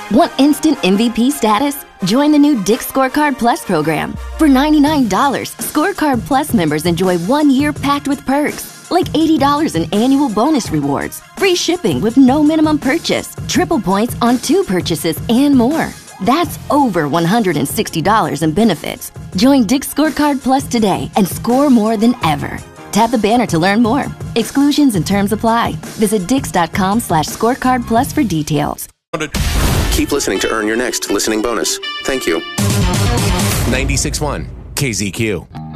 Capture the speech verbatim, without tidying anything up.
Want instant M V P status? Join the new Dick's Scorecard Plus program. For ninety-nine dollars, Scorecard Plus members enjoy one year packed with perks, like eighty dollars in annual bonus rewards, free shipping with no minimum purchase, triple points on two purchases, and more. That's over one hundred sixty dollars in benefits. Join Dick's Scorecard Plus today and score more than ever. Tap the banner to learn more. Exclusions and terms apply. Visit dix.com slash scorecard plus for details. Keep listening to earn your next listening bonus. Thank you. ninety-six point one K Z Q.